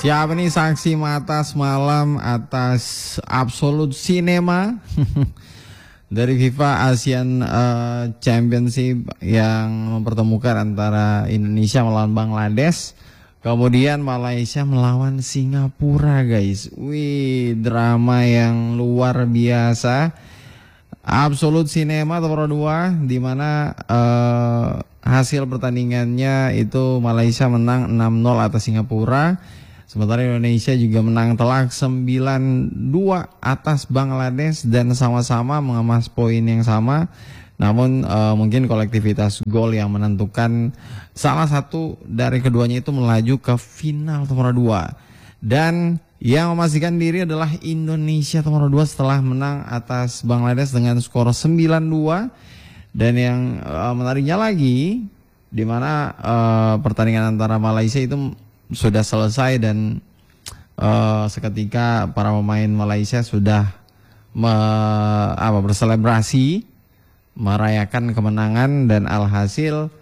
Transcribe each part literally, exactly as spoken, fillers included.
Siapa nih saksi mata semalam atas Absolute Cinema dari FIFA Asian uh, Championship yang mempertemukan antara Indonesia melawan Bangladesh, kemudian Malaysia melawan Singapura, guys. Wih, drama yang luar biasa. Absolute Cinema nomor dua, di mana uh, hasil pertandingannya itu Malaysia menang enam nol atas Singapura. Sementara Indonesia juga menang telak sembilan dua atas Bangladesh dan sama-sama mengemas poin yang sama. Namun uh, mungkin kolektivitas gol yang menentukan salah satu dari keduanya itu melaju ke final nomor dua. Dan yang memastikan diri adalah Indonesia nomor dua setelah menang atas Bangladesh dengan skor sembilan dua. Dan yang uh, menariknya lagi, di mana uh, pertandingan antara Malaysia itu sudah selesai dan uh, seketika para pemain Malaysia sudah me, apa, berselebrasi merayakan kemenangan, dan alhasil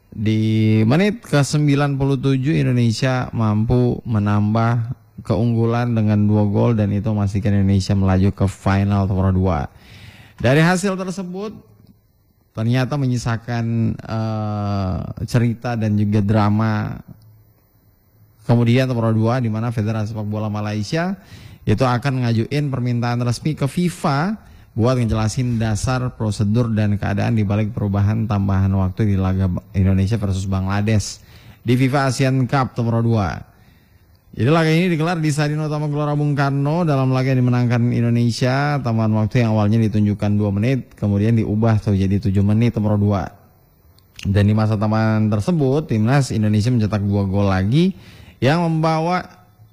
di menit ke sembilan puluh tujuh Indonesia mampu menambah keunggulan dengan dua gol, dan itu memastikan Indonesia melaju ke final nomor dua. Dari hasil tersebut ternyata menyisakan uh, cerita dan juga drama. Kemudian nomor dua, di mana Federasi Sepak Bola Malaysia itu akan ngajuin permintaan resmi ke FIFA buat ngejelasin dasar, prosedur, dan keadaan di balik perubahan tambahan waktu di laga Indonesia versus Bangladesh di FIFA Asian Cup nomor dua. Jadi laga ini digelar di Stadion Utama Gelora Bung Karno. Dalam laga yang dimenangkan Indonesia, tambahan waktu yang awalnya ditunjukkan dua menit kemudian diubah tuh jadi tujuh menit nomor dua. Dan di masa tambahan tersebut, timnas Indonesia mencetak dua gol lagi yang membawa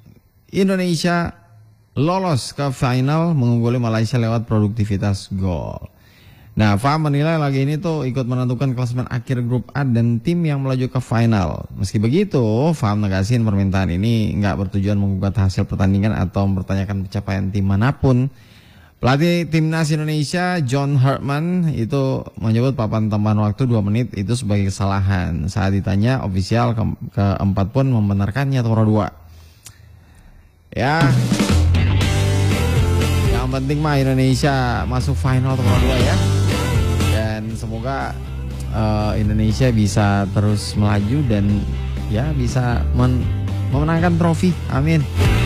Indonesia lolos ke final mengungguli Malaysia lewat produktivitas gol. Nah, F A M menilai laga ini tuh ikut menentukan klasemen akhir grup A dan tim yang melaju ke final. Meski begitu, F A M negasin permintaan ini nggak bertujuan menggugat hasil pertandingan atau mempertanyakan pencapaian tim manapun. Pelatih timnas Indonesia John Hartman itu menyebut papan tambahan waktu dua menit itu sebagai kesalahan. Saat ditanya, ofisial ke keempat pun membenarkannya nomor dua. Ya, yang penting mah Indonesia masuk final nomor dua ya. Dan semoga uh, Indonesia bisa terus melaju dan ya bisa men memenangkan trofi. Amin.